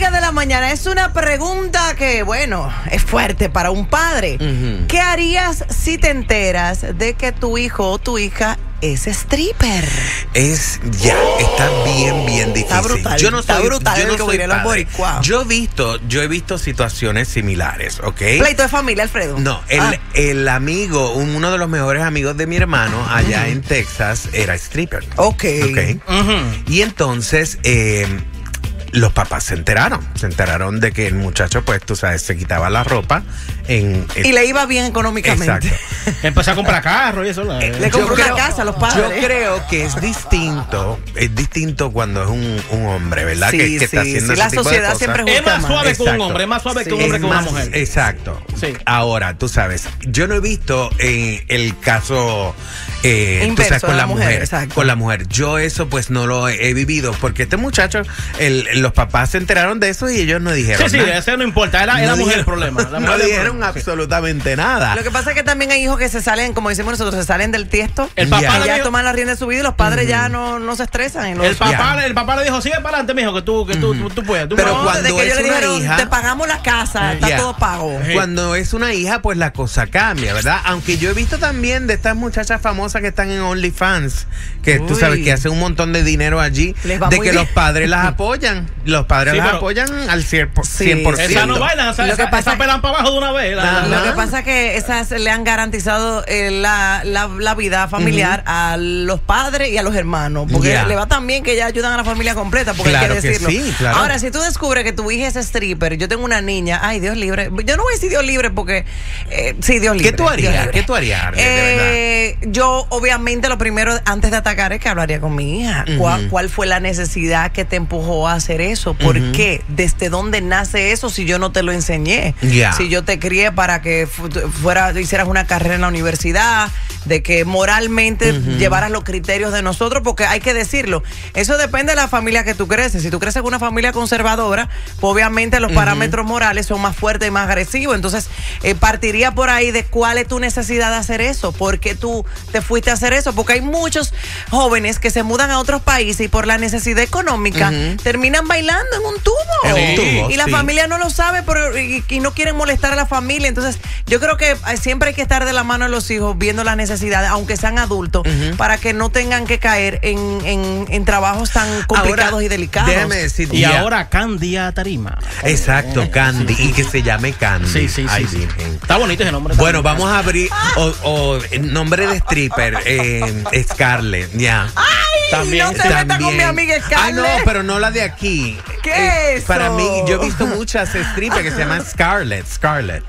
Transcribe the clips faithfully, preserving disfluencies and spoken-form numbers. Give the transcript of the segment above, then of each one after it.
amiga de la mañana, es una pregunta que, bueno, es fuerte para un padre. Uh-huh. ¿Qué harías si te enteras de que tu hijo o tu hija es stripper? Es, ya, está bien, bien difícil. Está brutal. Yo no está soy, brutal. Yo no soy padre. Wow. Yo he visto, yo he visto situaciones similares, ¿ok? Pleito de familia, Alfredo. No, el, ah. el amigo, uno de los mejores amigos de mi hermano allá uh-huh. en Texas era stripper. Ok. okay. Uh-huh. Y entonces, eh, los papás se enteraron, se enteraron de que el muchacho, pues, tú sabes, se quitaba la ropa en, en y le iba bien económicamente. Exacto. Empezó a comprar carro y eso. La, le compró una casa a los padres. Yo creo que es distinto, es distinto cuando es un, un hombre, ¿verdad? Sí, que, que sí, está haciendo sí, ese la tipo sociedad de cosas. siempre es más más. suave Exacto. que un hombre, es más suave sí, que un hombre que más, una mujer. Exacto. Sí. Ahora, tú sabes, yo no he visto eh, el caso eh, Inverso, tú sabes, con la, la mujer, mujer con la mujer. Yo eso pues no lo he, he vivido porque este muchacho, el, los papás se enteraron de eso y ellos no dijeron sí, nada. Sí, eso no importa, era, era no mujer dijeron, el problema. La no mujer dijeron problema. absolutamente nada. Lo que pasa es que también hay hijos que se salen, como decimos nosotros, se salen del tiesto. El papá yeah. le ya dijo, toman la rienda de su vida y los padres uh-huh. ya no, no se estresan. Y los, el, papá, yeah. el papá le dijo, sigue para adelante, mijo, que tú, que tú, uh-huh. tú, tú puedes. Tú Pero puedes. cuando desde que es yo le una dijeron, hija, te pagamos la casa, está yeah. todo pago. Sí. Cuando es una hija, pues la cosa cambia, ¿verdad? Aunque yo he visto también de estas muchachas famosas que están en OnlyFans, que Uy. tú sabes que hacen un montón de dinero allí, de que bien. los padres las apoyan. Los padres sí, las apoyan al cien por ciento. Sí, esas no bailan, o sea, lo que esa, pasa esa pelan para abajo de una vez. La, la, lo que pasa es que esas le han garantizado eh, la, la, la vida familiar uh-huh. a los padres y a los hermanos, porque yeah. le va tan bien que ya ayudan a la familia completa, porque claro hay que decirlo. Que sí, claro. Ahora, si tú descubres que tu hija es stripper, yo tengo una niña, ay, Dios libre, yo no voy a decir Dios libre porque, eh, sí, Dios libre. ¿Qué tú harías? ¿Qué tú harías, Arlette, eh, de yo, obviamente, lo primero, antes de atacar, es que hablaría con mi hija. Uh-huh. ¿Cuál, ¿Cuál fue la necesidad que te empujó a hacer eso? ¿Por uh-huh. qué? ¿Desde dónde nace eso si yo no te lo enseñé? Yeah. Si yo te crié para que fuera, hicieras una carrera en la universidad, de que moralmente uh-huh. llevaras los criterios de nosotros, porque hay que decirlo, eso depende de la familia que tú creces. Si tú creces en una familia conservadora, pues obviamente los uh-huh. parámetros morales son más fuertes y más agresivos. Entonces, eh, partiría por ahí de cuál es tu necesidad de hacer eso, por qué tú te fuiste a hacer eso, porque hay muchos jóvenes que se mudan a otros países y por la necesidad económica uh-huh. terminan bailando en un tubo. En un tubo y la sí. familia no lo sabe pero, y, y no quieren molestar a la familia. Entonces, yo creo que siempre hay que estar de la mano de los hijos viendo las necesidades, aunque sean adultos, uh-huh. para que no tengan que caer en, en, en trabajos tan complicados ahora, y delicados. Déjame decir, y ya. ahora Candy a tarima. Exacto, Candy, y que se llame Candy. Sí, sí, Ay, sí, sí. Está bonito ese nombre. Bueno, vamos a abrir o, o el nombre de stripper, eh, Scarlett, ya. Yeah. ¡Ay! También, no te metas con mi amiga Scarlett. Ay, no, pero no la de aquí. ¿Qué eh, es eso? Para mí, yo he visto muchas strippers que se llaman Scarlett, Scarlett.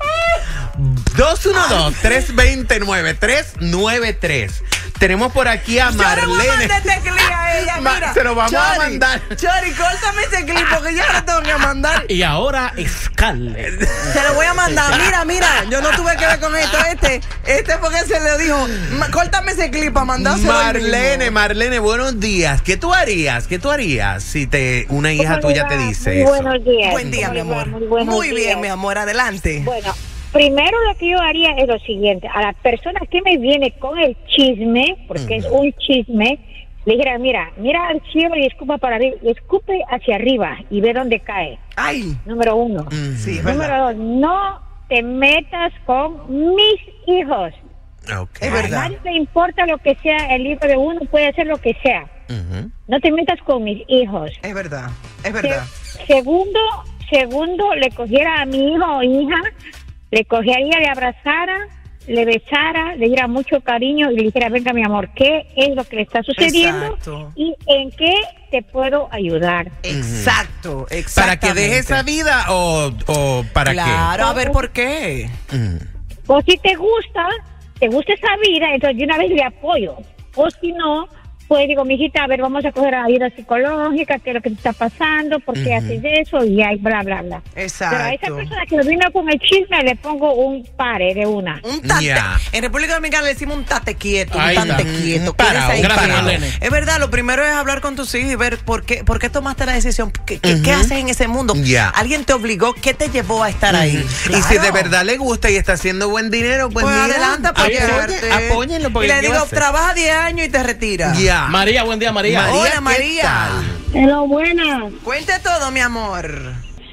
dos uno dos, tres dos nueve, tres nueve tres. Tenemos por aquí a Marlene. A ella, Ma mira, se lo vamos Chori, a mandar. Chori, córtame ese clip porque ya lo tengo que mandar. Y ahora Scarlett. Se lo voy a mandar. Mira, mira, yo no tuve que ver con esto. Este, este porque se le dijo, córtame ese clip para mandárselo. Marlene, Marlene, buenos días. ¿Qué tú harías? ¿Qué tú harías si te una hija tuya te dice muy eso? Buenos días. Buen día, mi amor. Muy, muy días. bien, mi amor, adelante. Bueno, primero lo que yo haría es lo siguiente. A la persona que me viene con el chisme, porque uh-huh. es un chisme, le dijera, mira, mira al cielo y escupa para arriba, escupe hacia arriba y ve dónde cae. Ay. Número uno. Uh-huh. Sí, Número verdad. dos, no te metas con mis hijos. Okay. Es verdad. A nadie le importa lo que sea, el hijo de uno puede hacer lo que sea. Uh-huh. No te metas con mis hijos. Es verdad, es verdad. Se segundo, segundo, le cogiera a mi hijo o hija, le cogería, le abrazara, le besara, le diera mucho cariño y le dijera, venga mi amor, ¿qué es lo que le está sucediendo? Exacto. ¿Y en qué te puedo ayudar? Exacto, exacto. ¿Para que deje esa vida o, o para claro, qué? Claro, a ver por qué. Mm. O si te gusta, te gusta esa vida, entonces de una vez le apoyo. O si no, pues digo, mijita, a ver, vamos a coger ayuda psicológica, qué es lo que te está pasando, por qué uh-huh. haces eso, y hay bla, bla, bla. Exacto. Pero a esa persona que me vino con el chisme le pongo un pare de una. Un tate. Yeah. En República Dominicana le decimos un tate quieto, Ahí un tate está. quieto. Un parado, ahí gracias, parado. Marlene. Es verdad, lo primero es hablar con tus hijos y ver por qué, por qué tomaste la decisión. ¿Qué, qué, Uh-huh. qué haces en ese mundo? Yeah. ¿Alguien te obligó? ¿Qué te llevó a estar Uh-huh. ahí? Claro. Y si de verdad le gusta y está haciendo buen dinero, pues, pues mira, adelante, apoyarte. apóyenlo. Y le digo, trabaja diez años y te retira. Yeah. María, buen día, María. María, Hola, María. Hello, buena. Cuente todo, mi amor.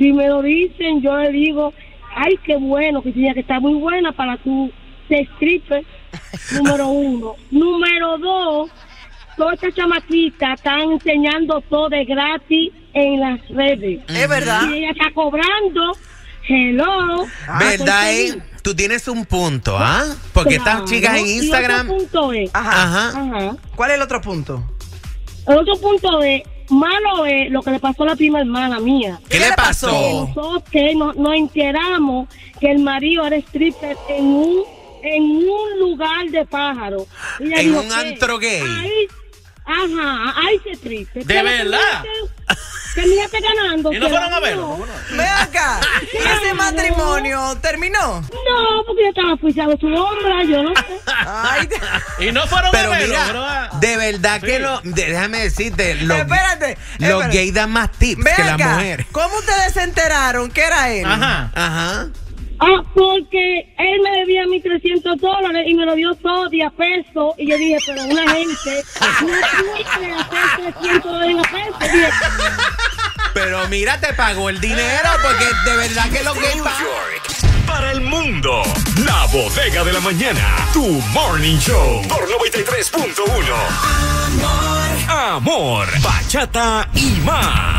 Si me lo dicen, yo le digo, ay, qué bueno, que tenía que estar muy buena para tu stripper, número uno. Número dos, todas estas chamaquitas están enseñando todo de gratis en las redes. Es verdad. Y ella está cobrando, hello. ¿Verdad? Eh? Tú tienes un punto, ¿ah? Porque Claro. estas chicas en Instagram... Y otro punto es, Ajá. Ajá. ajá. ¿Cuál es el otro punto? El otro punto es, malo es lo que le pasó a la prima hermana mía. ¿Qué le pasó? Nosotros que nos, nos enteramos que el marido era stripper en un en un lugar de pájaro. Y ella En dijo un que antro gay. Ahí, ajá, ahí se stripper. ¿De Pero verdad? Que mira que ganando. ¿Y no que fueron a no. verlo? Ve acá. ¿Y ese matrimonio terminó? No, porque yo estaba pisando su hombre, yo no sé. Ay, Y no fueron Pero a verlo, mira, pero, ah, de verdad sí. que no... de- déjame decirte, los, espérate. los espérate. gays dan más tips Ve que las acá. mujeres. ¿Cómo ustedes se enteraron que era él? Ajá. Ajá. Ah, porque él me debía mis trescientos dólares y me lo dio todo de a peso. Y yo dije, pero una gente no puede hacer trescientos dólares a peso. Dije, Pero mira, te pagó el dinero porque de verdad que lo que New paga- York, para el mundo, La Bodega de la Mañana, tu morning show por noventa y tres punto uno. Amor, Amor, bachata y más.